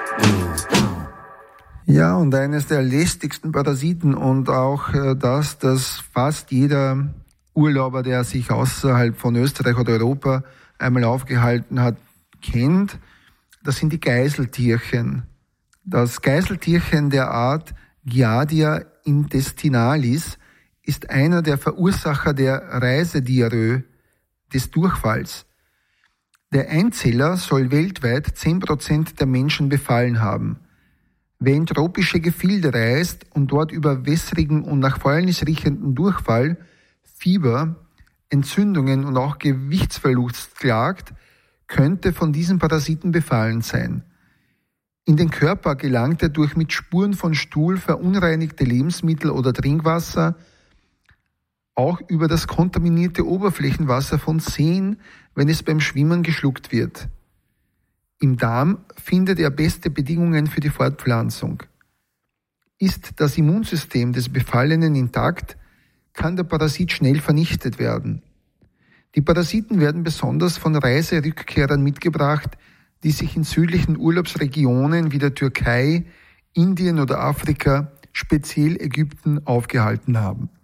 Ja, und eines der lästigsten Parasiten und auch das fast jeder Urlauber, der sich außerhalb von Österreich oder Europa einmal aufgehalten hat, kennt, das sind die Geißeltierchen. Das Geißeltierchen der Art Giardia intestinalis ist einer der Verursacher der Reisediarrhoe, des Durchfalls. Der Einzeller soll weltweit 10% der Menschen befallen haben. Wer in tropische Gefilde reist und dort über wässrigen und nach Fäulnis riechenden Durchfall, Fieber, Entzündungen und auch Gewichtsverlust klagt, könnte von diesen Parasiten befallen sein. In den Körper gelangt er durch mit Spuren von Stuhl verunreinigte Lebensmittel oder Trinkwasser, auch über das kontaminierte Oberflächenwasser von Seen, wenn es beim Schwimmen geschluckt wird. Im Darm findet er beste Bedingungen für die Fortpflanzung. Ist das Immunsystem des Befallenen intakt, kann der Parasit schnell vernichtet werden. Die Parasiten werden besonders von Reiserückkehrern mitgebracht, die sich in südlichen Urlaubsregionen wie der Türkei, Indien oder Afrika, speziell Ägypten, aufgehalten haben.